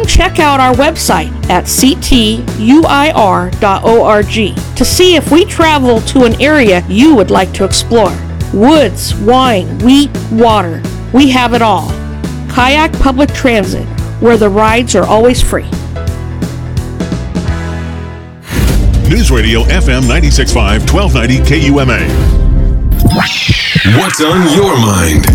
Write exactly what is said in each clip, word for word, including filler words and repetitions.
come check out our website at c t u i r dot org to see if we travel to an area you would like to explore. Woods, wine, wheat, water. We have it all. Kayak Public Transit, where the rides are always free. News Radio F M ninety-six point five, twelve ninety K U M A. What's on your mind?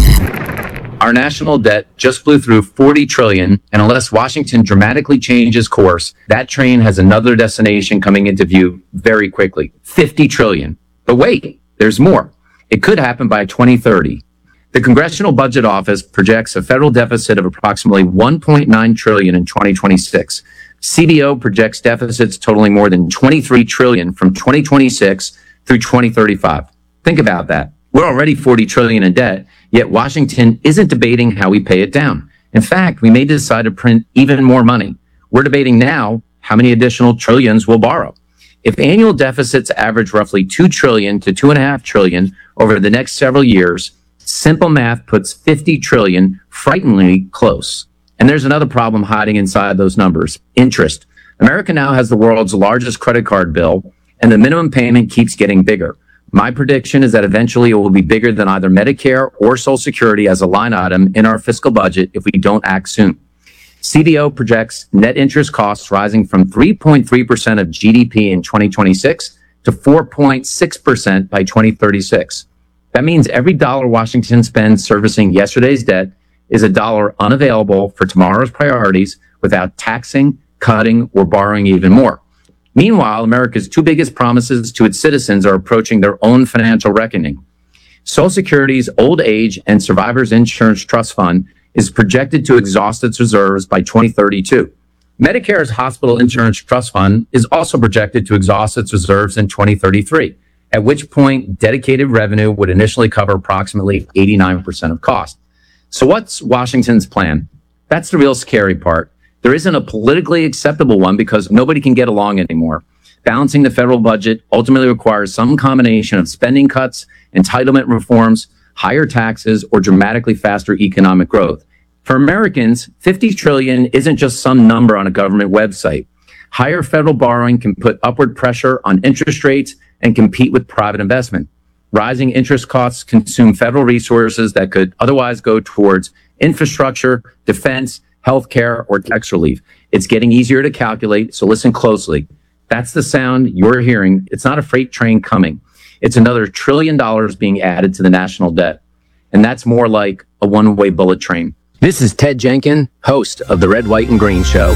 Our national debt just blew through forty trillion dollars, and unless Washington dramatically changes course, that train has another destination coming into view very quickly, fifty trillion dollars. But wait, there's more. It could happen by twenty thirty. The Congressional Budget Office projects a federal deficit of approximately one point nine trillion dollars in twenty twenty-six. C B O projects deficits totaling more than twenty-three trillion dollars from twenty twenty-six through twenty thirty-five. Think about that. We're already forty trillion dollars in debt, yet Washington isn't debating how we pay it down. In fact, we may decide to print even more money. We're debating now how many additional trillions we'll borrow. If annual deficits average roughly two trillion to two point five trillion over the next several years, simple math puts fifty trillion frighteningly close. And there's another problem hiding inside those numbers: interest. America now has the world's largest credit card bill, and the minimum payment keeps getting bigger. My prediction is that eventually it will be bigger than either Medicare or Social Security as a line item in our fiscal budget if we don't act soon. C B O projects net interest costs rising from three point three percent of G D P in twenty twenty-six to four point six percent by twenty thirty-six. That means every dollar Washington spends servicing yesterday's debt is a dollar unavailable for tomorrow's priorities without taxing, cutting, or borrowing even more. Meanwhile, America's two biggest promises to its citizens are approaching their own financial reckoning. Social Security's Old Age and Survivors Insurance Trust Fund is projected to exhaust its reserves by twenty thirty-two. Medicare's Hospital Insurance Trust Fund is also projected to exhaust its reserves in twenty thirty-three, at which point dedicated revenue would initially cover approximately eighty-nine percent of cost. So what's Washington's plan? That's the real scary part. There isn't a politically acceptable one because nobody can get along anymore. Balancing the federal budget ultimately requires some combination of spending cuts, entitlement reforms, higher taxes, or dramatically faster economic growth. For Americans, fifty trillion dollars isn't just some number on a government website. Higher federal borrowing can put upward pressure on interest rates and compete with private investment. Rising interest costs consume federal resources that could otherwise go towards infrastructure, defense, healthcare, or tax relief. It's getting easier to calculate, so listen closely. That's the sound you're hearing. It's not a freight train coming. It's another trillion dollars being added to the national debt. And that's more like a one-way bullet train. This is Ted Jenkin, host of the Red, White, and Green Show.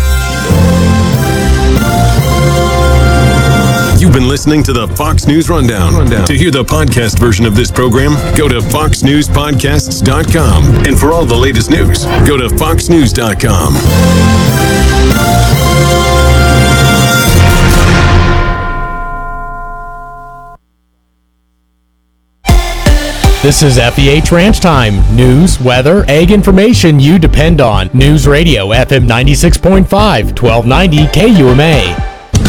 You've been listening to the Fox News Rundown. Rundown. To hear the podcast version of this program, go to fox news podcasts dot com. And for all the latest news, go to fox news dot com. This is F E H Ranch Time. News, weather, ag information you depend on. News Radio F M ninety-six point five, twelve ninety K U M A.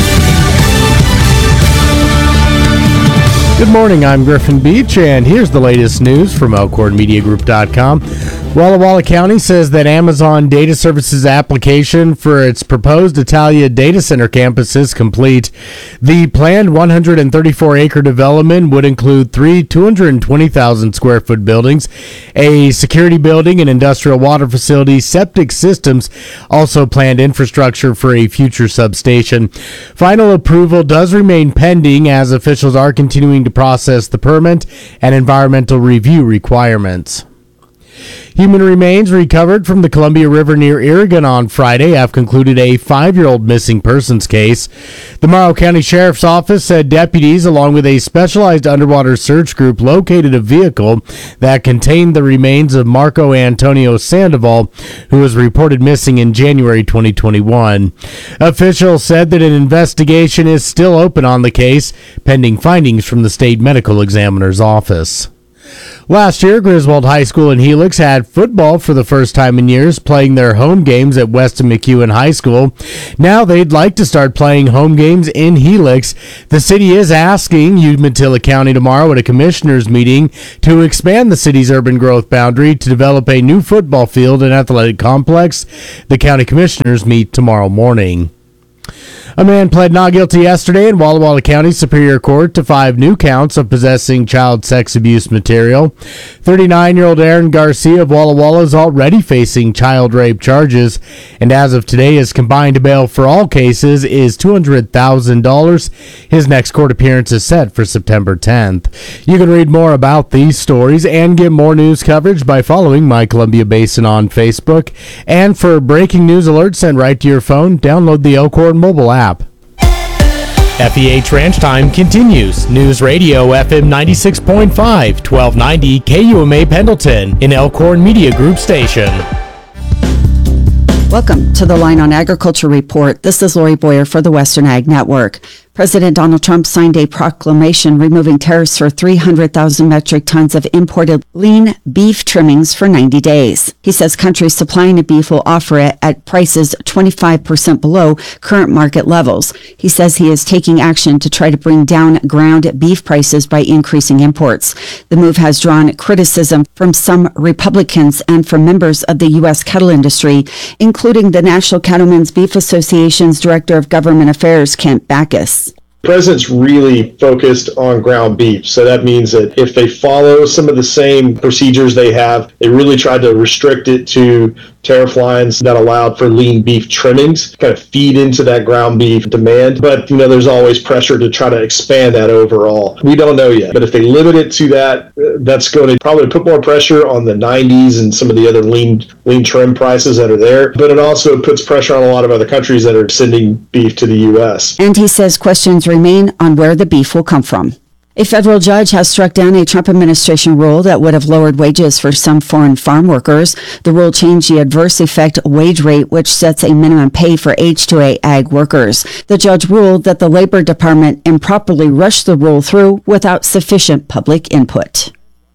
Good morning, I'm Griffin Beach, and here's the latest news from Elkhorn Media Group dot com. Walla Walla County says that Amazon Data Services application for its proposed Italia data center campus is complete. The planned one hundred thirty-four acre development would include three two hundred twenty thousand square foot buildings, a security building, an industrial water facility, septic systems, also planned infrastructure for a future substation. Final approval does remain pending as officials are continuing to process the permit and environmental review requirements. Human remains recovered from the Columbia River near Oregon on Friday have concluded a five-year-old missing persons case. The Morrow County Sheriff's Office said deputies, along with a specialized underwater search group, located a vehicle that contained the remains of Marco Antonio Sandoval, who was reported missing in January twenty twenty-one. Officials said that an investigation is still open on the case, pending findings from the state medical examiner's office. Last year, Griswold High School in Helix had football for the first time in years, playing their home games at Weston McEwen High School. Now they'd like to start playing home games in Helix. The city is asking Umatilla County tomorrow at a commissioners meeting to expand the city's urban growth boundary to develop a new football field and athletic complex. The county commissioners meet tomorrow morning. A man pled not guilty yesterday in Walla Walla County Superior Court to five new counts of possessing child sex abuse material. thirty-nine-year-old Aaron Garcia of Walla Walla is already facing child rape charges, and as of today, his combined bail for all cases is two hundred thousand dollars. His next court appearance is set for September tenth. You can read more about these stories and get more news coverage by following My Columbia Basin on Facebook. And for breaking news alerts sent right to your phone, download the Elkhorn mobile app. F E H Ranch Time continues. News Radio F M ninety-six point five, twelve ninety K U M A Pendleton, an Elkhorn Media Group station. Welcome to the Line on Agriculture Report. This is Lori Boyer for the Western Ag Network. President Donald Trump signed a proclamation removing tariffs for three hundred thousand metric tons of imported lean beef trimmings for ninety days. He says countries supplying the beef will offer it at prices twenty-five percent below current market levels. He says he is taking action to try to bring down ground beef prices by increasing imports. The move has drawn criticism from some Republicans and from members of the U S cattle industry, including the National Cattlemen's Beef Association's Director of Government Affairs, Kent Backus. The president's really focused on ground beef. So that means that if they follow some of the same procedures they have, they really tried to restrict it to tariff lines that allowed for lean beef trimmings, kind of feed into that ground beef demand. But, you know, there's always pressure to try to expand that overall. We don't know yet. But if they limit it to that, that's going to probably put more pressure on the nineties and some of the other lean lean trim prices that are there. But it also puts pressure on a lot of other countries that are sending beef to the U S. And he says questions remain on where the beef will come from. A federal judge has struck down a Trump administration rule that would have lowered wages for some foreign farm workers. The rule changed the adverse effect wage rate, which sets a minimum pay for H two A ag workers. The judge ruled that the Labor Department improperly rushed the rule through without sufficient public input.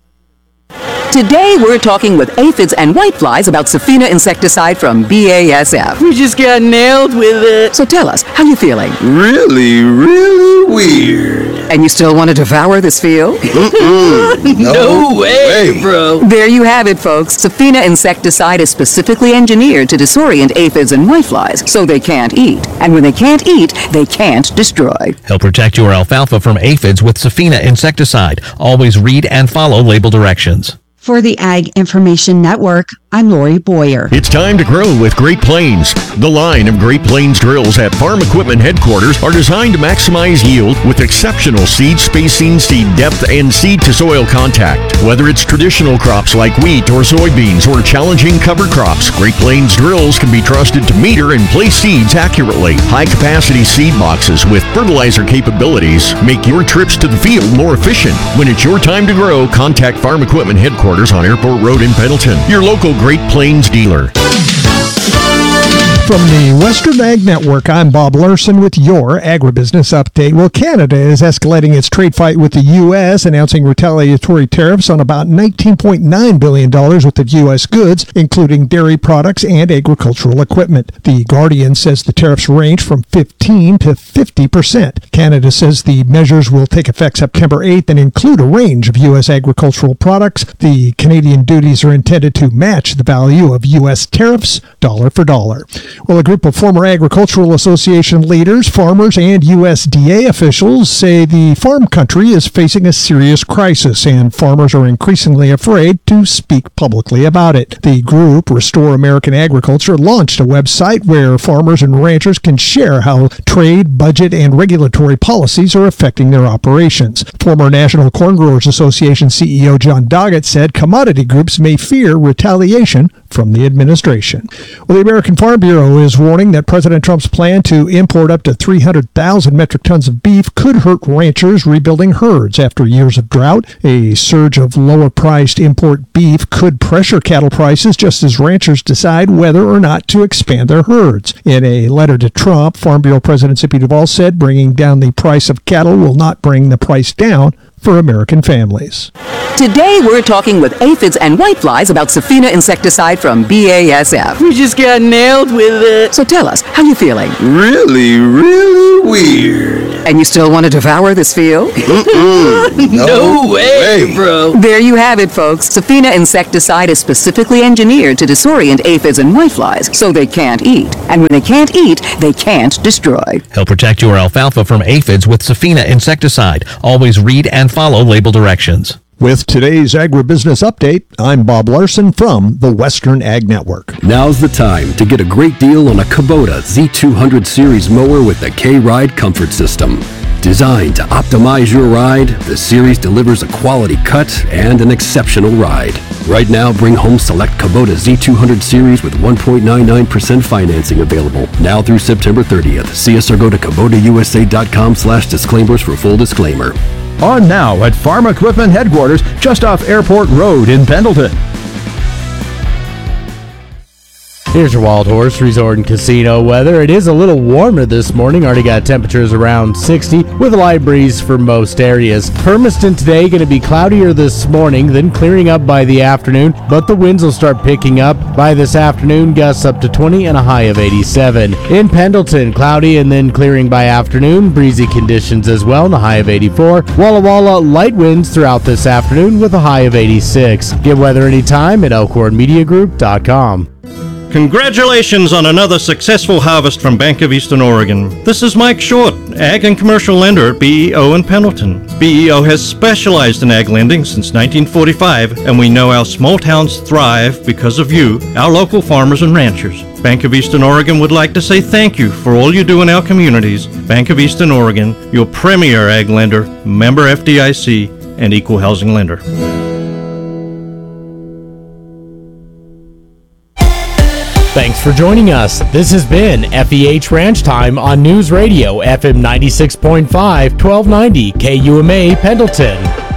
Today, we're talking with aphids and whiteflies about Safina insecticide from B A S F. We just got nailed with it. So tell us, how you feeling? Really, really weird. And you still want to devour this field? Mm-mm. No, no way, way, bro. There you have it, folks. Safina insecticide is specifically engineered to disorient aphids and whiteflies so they can't eat. And when they can't eat, they can't destroy. Help protect your alfalfa from aphids with Safina insecticide. Always read and follow label directions. For the Ag Information Network, I'm Lori Boyer. It's time to grow with Great Plains. The line of Great Plains drills at Farm Equipment Headquarters are designed to maximize yield with exceptional seed spacing, seed depth, and seed-to-soil contact. Whether it's traditional crops like wheat or soybeans or challenging cover crops, Great Plains drills can be trusted to meter and place seeds accurately. High-capacity seed boxes with fertilizer capabilities make your trips to the field more efficient. When it's your time to grow, contact Farm Equipment Headquarters on Airport Road in Pendleton, your local Great Plains dealer. From the Western Ag Network, I'm Bob Larson with your agribusiness update. Well, Canada is escalating its trade fight with the U S, announcing retaliatory tariffs on about nineteen point nine billion dollars worth of U S goods, including dairy products and agricultural equipment. The Guardian says the tariffs range from fifteen to fifty percent. Canada says the measures will take effect September eighth and include a range of U S agricultural products. The Canadian duties are intended to match the value of U S tariffs dollar for dollar. Well, a group of former Agricultural Association leaders, farmers, and U S D A officials say the farm country is facing a serious crisis, and farmers are increasingly afraid to speak publicly about it. The group, Restore American Agriculture, launched a website where farmers and ranchers can share how trade, budget, and regulatory policies are affecting their operations. Former National Corn Growers Association C E O John Doggett said commodity groups may fear retaliation from the administration. Well, the American Farm Bureau is warning that President Trump's plan to import up to three hundred thousand metric tons of beef could hurt ranchers rebuilding herds after years of drought. A surge of lower-priced import beef could pressure cattle prices just as ranchers decide whether or not to expand their herds. In a letter to Trump, Farm Bureau President Zippy Duvall said bringing down the price of cattle will not bring the price down for American families. Today we're talking with aphids and whiteflies about Safina insecticide from B A S F. We just got nailed with it. So tell us, how you feeling? Really, really weird. And you still want to devour this field? Mm-mm. No, no way, way, bro. There you have it, folks. Safina insecticide is specifically engineered to disorient aphids and whiteflies so they can't eat. And when they can't eat, they can't destroy. Help protect your alfalfa from aphids with Safina insecticide. Always read and follow label directions. With today's Agribusiness Update, I'm Bob Larson from the Western Ag Network. Now's the time to get a great deal on a Kubota Z two hundred Series mower with the K-Ride Comfort System. Designed to optimize your ride, the Series delivers a quality cut and an exceptional ride. Right now, bring home select Kubota Z two hundred Series with one point nine nine percent financing available. Now through September thirtieth. See us or go to Kubota U S A dot com slash disclaimers for full disclaimer. On now at Farm Equipment Headquarters, just off Airport Road in Pendleton. Here's your Wild Horse Resort and Casino weather. It is a little warmer this morning. Already got temperatures around sixty with a light breeze for most areas. Hermiston today going to be cloudier this morning, then clearing up by the afternoon, but the winds will start picking up by this afternoon, gusts up to twenty and a high of eighty-seven. In Pendleton, cloudy and then clearing by afternoon, breezy conditions as well, and a high of eighty-four. Walla Walla, light winds throughout this afternoon with a high of eighty-six. Get weather anytime at elkhorn media group dot com. Congratulations on another successful harvest from Bank of Eastern Oregon. This is Mike Short, Ag and Commercial Lender at B E O in Pendleton. B E O has specialized in ag lending since nineteen forty-five, and we know our small towns thrive because of you, our local farmers and ranchers. Bank of Eastern Oregon would like to say thank you for all you do in our communities. Bank of Eastern Oregon, your premier ag lender, member F D I C, and equal housing lender. Thanks for joining us. This has been F E H Ranch Time on News Radio F M ninety-six point five, twelve ninety K U M A Pendleton.